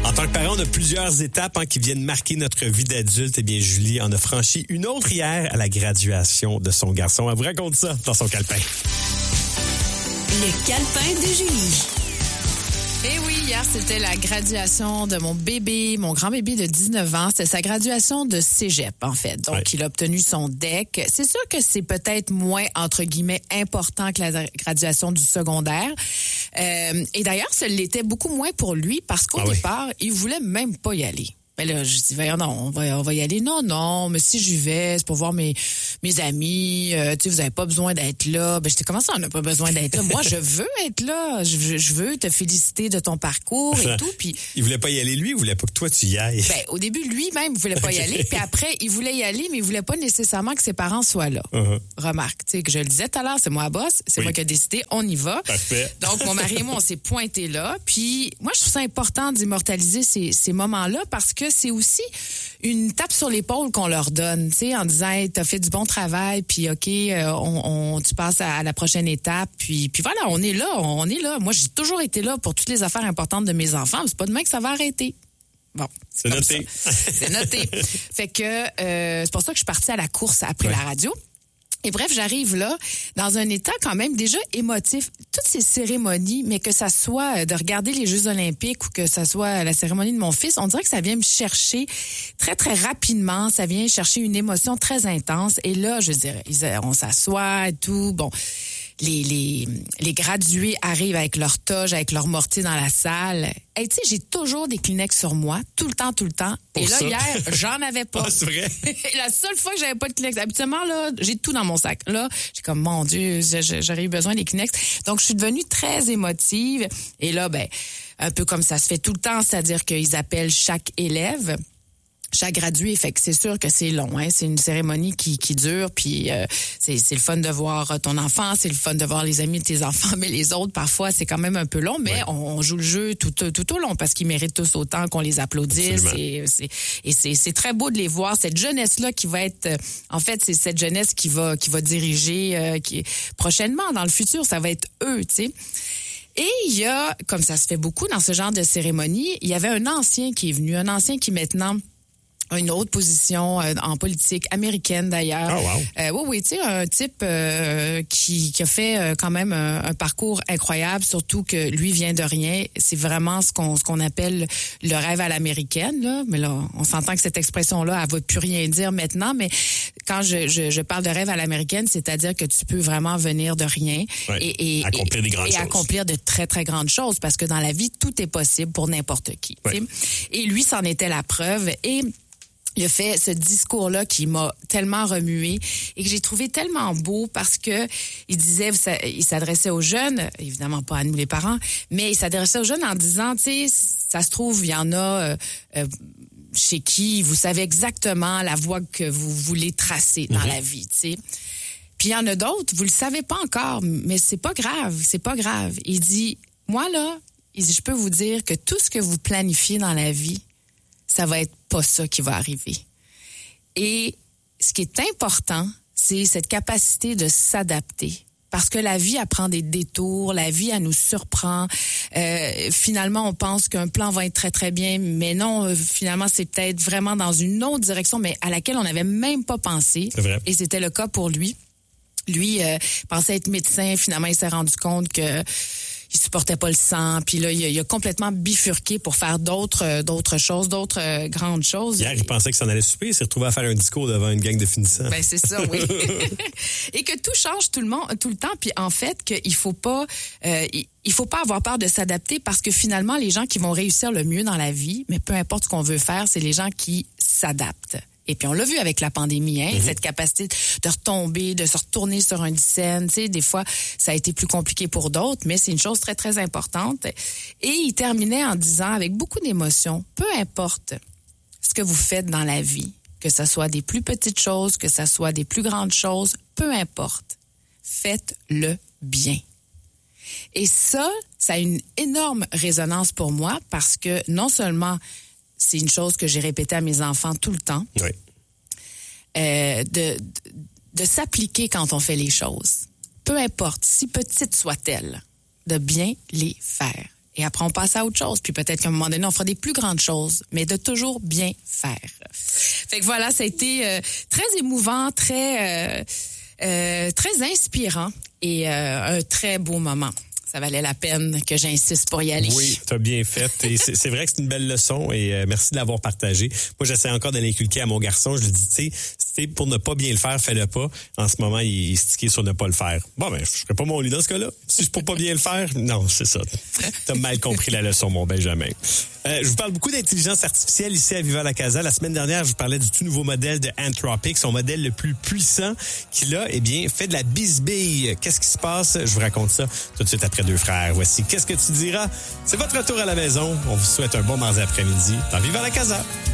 En tant que parent, on a plusieurs étapes qui viennent marquer notre vie d'adulte. Eh bien, Julie en a franchi une autre hier à la graduation de son garçon. Elle vous raconte ça dans son calepin. Le calepin de Julie. Eh oui, hier, c'était la graduation de mon bébé, mon grand bébé de 19 ans. C'était sa graduation de cégep, en fait. Donc, ouais. Il a obtenu son DEC. C'est sûr que c'est peut-être moins, entre guillemets, important que la graduation du secondaire. Et d'ailleurs, ça l'était beaucoup moins pour lui parce qu'au départ, il voulait même pas y aller. Ben là, je dis, voyons, non, on va y aller. Non, mais si j'y vais, c'est pour voir mes amis. Tu sais, vous avez pas besoin d'être là. Ben, je dis, comment ça, on n'a pas besoin d'être là? Moi, je veux être là. Je veux te féliciter de ton parcours et tout. Puis il voulait pas y aller, lui, il voulait pas que toi, tu y ailles. Ben, au début, lui-même, il voulait pas y aller. Puis après, il voulait y aller, mais il voulait pas nécessairement que ses parents soient là. Remarque, tu sais, que je le disais tout à l'heure, c'est moi la boss. C'est moi qui ai décidé, on y va. Parfait. Donc, mon mari et moi, on s'est pointés là. Puis moi, je trouve ça important d'immortaliser ces moments-là parce que c'est aussi une tape sur l'épaule qu'on leur donne, tu sais, en disant hey, t'as fait du bon travail, puis ok, tu passes à la prochaine étape, puis voilà, on est là. Moi, j'ai toujours été là pour toutes les affaires importantes de mes enfants. C'est pas demain que ça va arrêter. Bon, c'est noté. C'est noté. Fait que c'est pour ça que je suis partie à la course après la radio. Et bref, j'arrive là, dans un état quand même déjà émotif. Toutes ces cérémonies, mais que ça soit de regarder les Jeux olympiques ou que ça soit la cérémonie de mon fils, on dirait que ça vient me chercher très, très rapidement. Ça vient chercher une émotion très intense. Et là, je dirais, on s'assoit et tout. Bon, les gradués arrivent avec leur toge, avec leur mortier dans la salle. Et tu sais, j'ai toujours des Kleenex sur moi, tout le temps. Et là, hier, j'en avais pas. Ah, c'est vrai? La seule fois que j'avais pas de Kleenex, habituellement, là, j'ai tout dans mon sac. Là, j'ai comme, mon Dieu, j'aurais eu besoin des Kleenex. Donc, je suis devenue très émotive. Et là, ben, un peu comme ça se fait tout le temps, c'est-à-dire qu'ils appellent chaque élève. Chaque gradué, fait que c'est sûr que c'est long, hein. C'est une cérémonie qui dure, puis c'est le fun de voir ton enfant, c'est le fun de voir les amis de tes enfants, mais les autres, parfois, c'est quand même un peu long, mais on joue le jeu tout au long parce qu'ils méritent tous autant qu'on les applaudisse. C'est très beau de les voir, cette jeunesse-là qui va être, en fait, c'est cette jeunesse qui va diriger prochainement, dans le futur, ça va être eux, tu sais. Et il y a, comme ça se fait beaucoup dans ce genre de cérémonie, il y avait un ancien qui est venu, un ancien qui maintenant une autre position en politique américaine d'ailleurs. Oh, wow. Oui, tu sais, un type qui a fait quand même un parcours incroyable, surtout que lui vient de rien. C'est vraiment ce qu'on appelle le rêve à l'américaine, là. Mais là, on s'entend que cette expression-là, elle ne veut plus rien dire maintenant, mais quand je parle de rêve à l'américaine, c'est-à-dire que tu peux vraiment venir de rien et accomplir des grandes choses. Accomplir de très, très grandes choses, parce que dans la vie, tout est possible pour n'importe qui. Et lui, c'en était la preuve. Et il a fait ce discours-là qui m'a tellement remué et que j'ai trouvé tellement beau parce que il disait, il s'adressait aux jeunes, évidemment pas à nous les parents, mais il s'adressait aux jeunes en disant, tu sais, ça se trouve, il y en a chez qui vous savez exactement la voie que vous voulez tracer dans la vie, tu sais. Puis il y en a d'autres, vous le savez pas encore, mais c'est pas grave. Il dit, moi là, je peux vous dire que tout ce que vous planifiez dans la vie, ça va être pas ça qui va arriver. Et ce qui est important, c'est cette capacité de s'adapter. Parce que la vie, elle prend des détours, la vie, elle nous surprend. Finalement, on pense qu'un plan va être très, très bien, mais non, finalement, c'est peut-être vraiment dans une autre direction, mais à laquelle on n'avait même pas pensé. C'est vrai. Et c'était le cas pour lui. Lui pensait être médecin, finalement, il s'est rendu compte que il supportait pas le sang, puis là il a complètement bifurqué pour faire d'autres choses, d'autres grandes choses. Hier, il pensait que ça en allait souper, il s'est retrouvé à faire un discours devant une gang de finissants. Ben c'est ça, oui. Et que tout change tout le temps, puis en fait qu'il faut pas avoir peur de s'adapter, parce que finalement les gens qui vont réussir le mieux dans la vie, mais peu importe ce qu'on veut faire, c'est les gens qui s'adaptent. Et puis on l'a vu avec la pandémie, hein, cette capacité de retomber, de se retourner sur un scène. Tu sais, des fois, ça a été plus compliqué pour d'autres, mais c'est une chose très, très importante. Et il terminait en disant, avec beaucoup d'émotion, peu importe ce que vous faites dans la vie, que ce soit des plus petites choses, que ce soit des plus grandes choses, peu importe, faites-le bien. Et ça a une énorme résonance pour moi, parce que non seulement c'est une chose que j'ai répétée à mes enfants tout le temps. Oui. De s'appliquer quand on fait les choses. Peu importe, si petites soient-elles, de bien les faire. Et après, on passe à autre chose. Puis peut-être qu'à un moment donné, on fera des plus grandes choses, mais de toujours bien faire. Fait que voilà, ça a été très émouvant, très inspirant et un très beau moment. Ça valait la peine que j'insiste pour y aller. Oui, tu as bien fait. Et c'est vrai que c'est une belle leçon et merci de l'avoir partagé. Moi, j'essaie encore de l'inculquer à mon garçon. Je lui dis, tu sais, pour ne pas bien le faire, fais-le pas. En ce moment, il est stické sur ne pas le faire. Bon, ben, je ferai pas mon lit dans ce cas-là. Si je peux pas bien le faire, non, c'est ça. T'as mal compris la leçon, mon Benjamin. Je vous parle beaucoup d'intelligence artificielle ici à Viva la Casa. La semaine dernière, je vous parlais du tout nouveau modèle de Anthropic, son modèle le plus puissant qui, là, fait de la bisbille. Qu'est-ce qui se passe? Je vous raconte ça tout de suite après Deux frères. Voici Qu'est-ce que tu diras? C'est votre retour à la maison. On vous souhaite un bon mardi après-midi dans Viva la Casa.